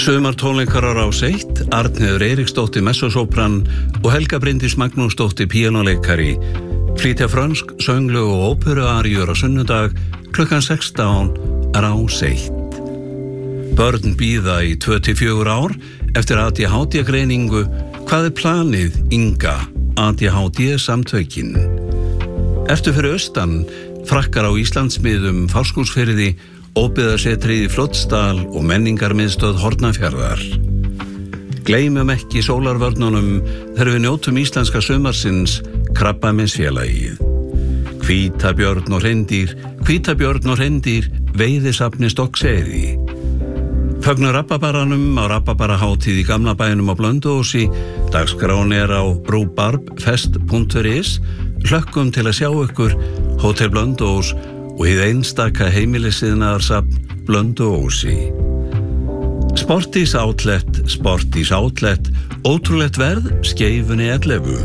Sumartónleikar á Rás 1, Arnheiður Eiríksdóttir messosópran og Helga Bryndís Magnúsdóttir píanóleikari flytja frönsk sönglög og óperuaríur á sunnudag klukkan 16 Rás 1. Börn bíða í 2-4 ár eftir ADHD-greiningu. Hvað planið, Inga, ADHD-samtökin? Ertu fyrir austan, frakkar á Íslandsmiðum, Fáskrúðsfirði, óbyggðasetrið í Fljótsdal og menningarmiðstöð Hornafjarðar. Gleymum ekki sólarvörnunum þegar við njótum íslenska sumarsins, Krabbameinsfélagið. Hvítabjörn og hreindýr, veiðisafni Stokkseyri. Fögnum rababaranum á rababarahátíð í gamla bænum á Blönduósi. Dagskráin á rúbarbfest.is. Hlökkum til að sjá ykkur, Hótel Blönduós og hið einstaka heimilisiðnaðarsafn Blönduósi. Sportís Outlet, ótrúlegt verð, Skeifunni 11.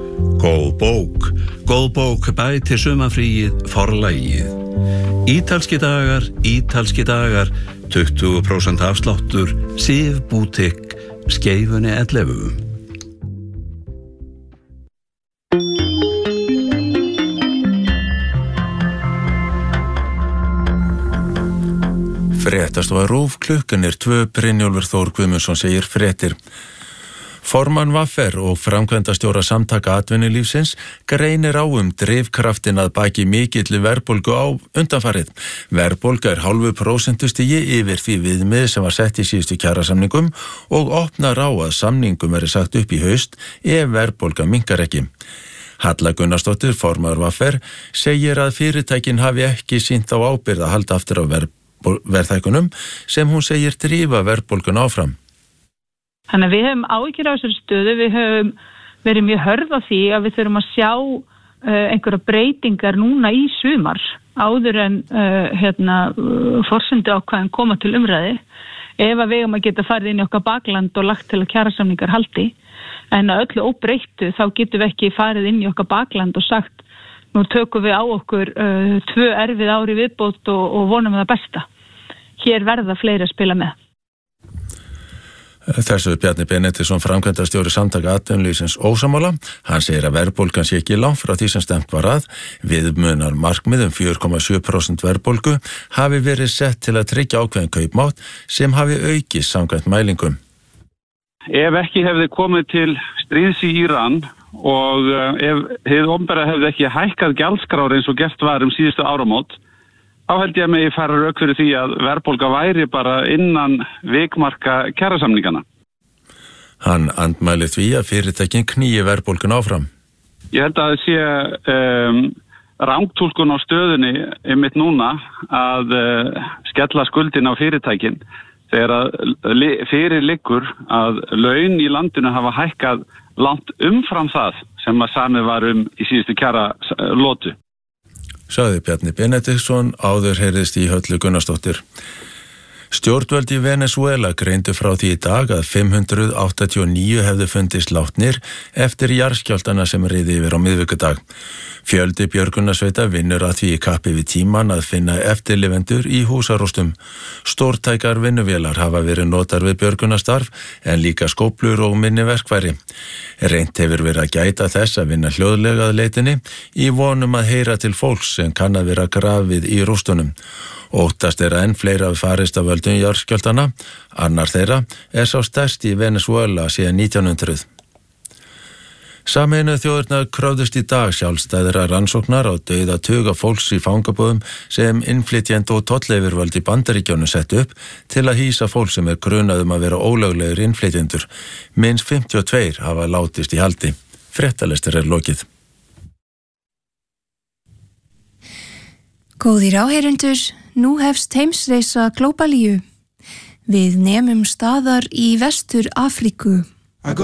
Góð bók bætir sumarfríið, Forlagið. Ítalski dagar, 20% afsláttur, Sif Bútik, Skeifunni 11. Fréttastofa RÚV, klukkan 2, Brynjólfur Þór Guðmundsson segir fréttir. Formann VR og framkvæmdastjóra Samtaka atvinnulífsins greinir á drifkraftin að baki mikilli verðbólgu á undanfarið. Verðbólga 0,5% yfir því viðmið sem var sett í síðustu kjarasamningum og opnar á að samningum verði sagt upp í haust ef verðbólga minnkar ekki. Halla Gunnarsdóttir, formaður VR, segir að fyrirtækin hafi ekki sýnt á ábyrgð að halda aftur á verðhækkunum sem hún segir drífa verðbólgun áfram. Þannig að við höfum áhyggjur á þessari stöðu, við höfum verið mjög hörð á því að við þurfum að sjá einhverja breytingar núna í sumar áður en forsendu ákvæðin koma til umræði ef að við höfum að geta farið inn í okkar bakland og lagt til að kjarasamningar haldi. En að öllu óbreyttu þá getum við ekki farið inn í okkar bakland og sagt nú tökum við á okkur 2 erfið ári viðbót og vonum það besta. Hér verða fleiri að spila með. Þessu Bjarni Benediktsson, framkvæmdastjóri Samtaka atvinnulífsins ósammála. Hann segir að verðbólgan sé ekki langt frá því sem stefnt var að. Viðmunar markmið 4,7% verðbólgu hafi verið sett til að tryggja ákveðin kaupmátt sem hafi aukist samkvæmt mælingum. Ef ekki hefði komið til stríðs í Íran og ef hið opinbera hefði ekki hækkað gjaldskrár eins og gert var síðustu áramót, þá held ég að megi fara rök fyrir því að verðbólga væri bara innan vikmarka kjarasamningana. Hann andmæli því að fyrirtækin knýi verðbólgun áfram. Ég held að það sé rangtúlkun á stöðunni einmitt núna að skella skuldin á fyrirtækin þegar að fyrir liggur að laun í landinu hafa hækkað langt umfram það sem að samið var í síðustu kjaralótu. Sagði Bjarni Benediktsson, áður heyrðist í Höllu Gunnarsdóttir. Stjórnvöld í Venezuela greindu frá því í dag að 589 hefðu fundist látnir eftir jarðskjálftana sem riðu yfir á miðvikudag. Fjöldi björgunarsveita vinnur að því í kappi við tíman að finna eftirlifendur í húsarústum. Stórtækar vinnuvélar hafa verið notar við björgunarstarf en líka skóplur og minni verkfæri. Reynt hefur verið að gæta þess að vinna hljóðlega að leitinni í vonum að heyra til fólks sem kann að vera grafið í rústunum. Óttast að enn fleira farist af völdum jarðskjálftana. Annar þeirra sá stærsti í Venezuela síðan 1900. Sameinuðu þjóðirnar kröfðust í dag sjálfstæðra rannsóknar á dauða tuga fólks í fangabúðum sem innflytjenda og tollyfirvöld í Bandaríkjunum sett upp til að hýsa fólk sem grunað að vera ólöglegir innflytjendur. Minnst 52 hafa látist í haldi. Fréttalestur lokið. Góðir áheyrendur, nú hefst heimsreisa Glóbalíu. Við nemum staðar í Vestur Afríku.